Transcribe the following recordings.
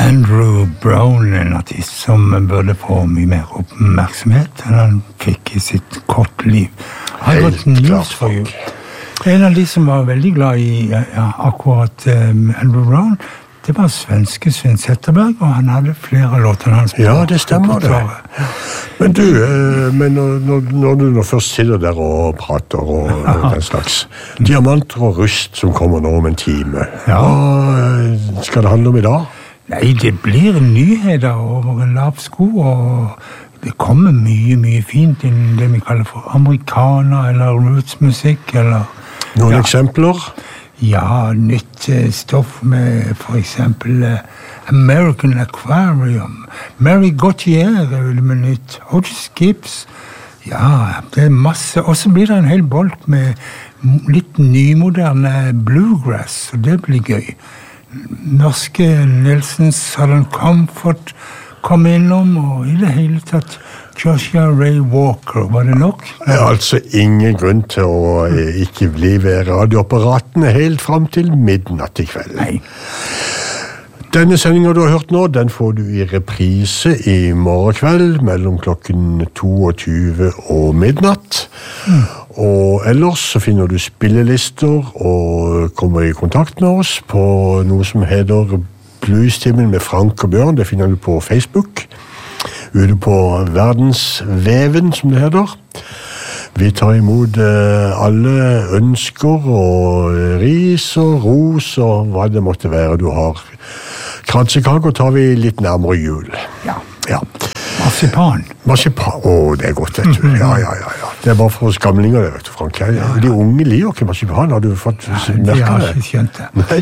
Andrew Brown, en artist som burde få mye mer oppmerksomhet enn han fikk I sitt kort liv. I got news for you. En av de som var veldig glad I akkurat Andrew Brown, det var svenske Sven Zetterberg, og han hadde flere låter hans på. Ja, det stemmer det. Men du, når du nå først sitter der og prater og den slags diamanter og rust som kommer nå om en time, hva skal det handle om I dag? Nei, det blir nyheter over en lav sko, og det kommer mye fint innen det vi kaller for amerikaner, eller rootsmusikk, eller... Noen eksempler? Ja, nytt stoff med for eksempel American Aquarium, Mary Gauthier med nytt, Otis Gibbs. Ja, det masse. Og så blir det en hel bolk med litt nymoderne bluegrass, og det blir gøy. Norske Nelson Southern Comfort kom innom, og I det hele tatt Joshua Ray Walker, var det nok? Det altså ingen grunn til å ikke bli ved radioapparatene helt frem til midnatt I kveld. Nei. Denne sendingen du har hørt nå, den får du I reprise I morgen kveld mellom klokken 22 og midnatt. Og ellers så finner du spillelister og kommer I kontakt med oss på noe som heter Bluestimen med Frank og Bjørn. Det finner du på Facebook. Ute på verdensveven, som det heter. Vi tar imot alle ønsker og ris og ros og hva det måtte være du har. Kransekake tar vi litt nærmere jul. Ja. Marsipan. Marsipan, det godt, vet du. Ja. Det bare for oss gamlinger, det, vet du, Frank. De unge liker ikke marsipan, har du fått merke det? De har ikke skjønt det. Nei.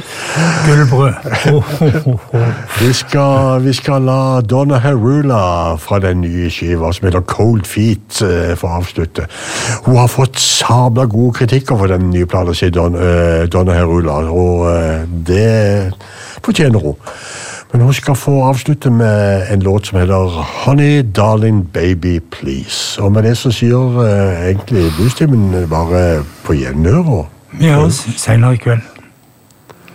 Gullbrød. Vi skal la Donna Harula fra den nye skiva, som heter Cold Feet, for å avslutte. Hun har fått sabla gode kritikker for den nye planen sin, Donna Harula, og det fortjener hun. Men hun skal få avslutte med en låt som heter Honey, Darling, Baby, Please. Og med det så sier egentlig Bluestimen bare på gjenhør. Vi høres senere I kveld.